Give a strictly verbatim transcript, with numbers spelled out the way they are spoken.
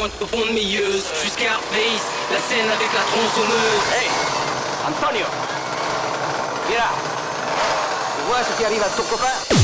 pointe au fond de mes yeux. Je suis Scarface, la scène avec la tronçonneuse. Hey, Antonio, viens là. Tu vois ce qui arrive à ton copain?